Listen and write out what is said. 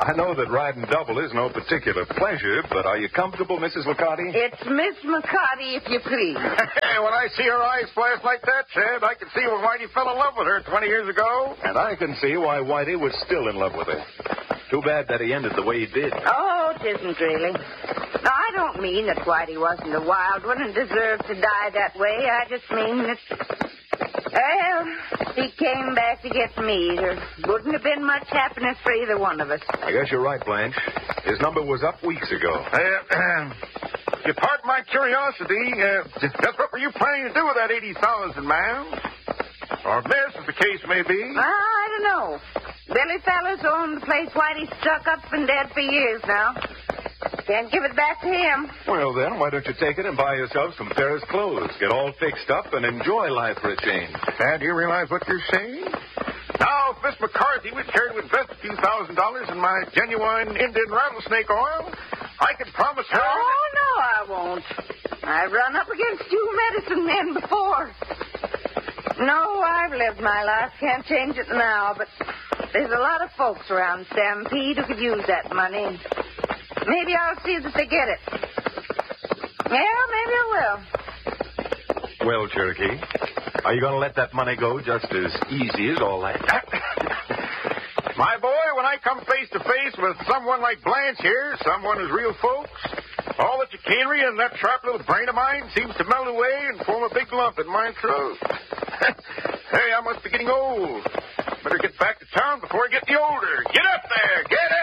I know that riding double is no particular pleasure, but are you comfortable, Mrs. McCarty? It's Miss McCarty, if you please. Hey, when I see her eyes flash like that, Chad, I can see why Whitey fell in love with her 20 years ago. And I can see why Whitey was still in love with her. Too bad that he ended the way he did. Oh, it isn't really. No, I don't mean that Whitey wasn't a wild one and deserved to die that way. I just mean that... Well, he came back to get me. There wouldn't have been much happiness for either one of us. I guess you're right, Blanche. His number was up weeks ago. You pardon my curiosity. Just what were you planning to do with that 80,000, ma'am? Or miss, as the case may be. I don't know. Billy Fellows owned the place Whitey stuck up and dead for years now. Can't give it back to him. Well, then, why don't you take it and buy yourself some Paris clothes? Get all fixed up and enjoy life for a change. Dad, do you realize what you're saying? Now, if Miss McCarthy would care to invest a few $1,000s in my genuine Indian rattlesnake oil, I can promise her... Oh, no, I won't. I've run up against two medicine men before. No, I've lived my life. Can't change it now, but there's a lot of folks around Stampede who could use that money. Maybe I'll see that they get it. Yeah, maybe I will. Well, Cherokee, are you going to let that money go just as easy as all that? My boy, when I come face to face with someone like Blanche here, someone who's real folks, all the chicanery and that sharp little brain of mine seems to melt away and form a big lump in my throat. Hey, I must be getting old. Better get back to town before I get any older. Get up there! Get